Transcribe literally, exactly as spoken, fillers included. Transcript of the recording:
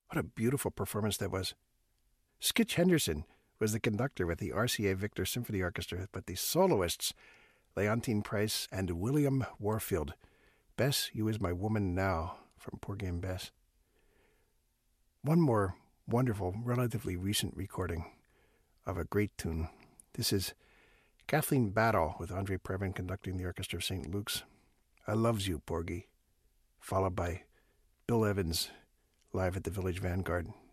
What a beautiful performance that was. Skitch Henderson was the conductor with the R C A Victor Symphony Orchestra, but the soloists, Leontine Price and William Warfield. Bess, You Is My Woman Now, from Poor Game Bess. One more wonderful, relatively recent recording of a great tune. This is Kathleen Battle with Andre Previn conducting the Orchestra of Saint Luke's. I Loves You, Porgy, followed by Bill Evans live at the Village Vanguard.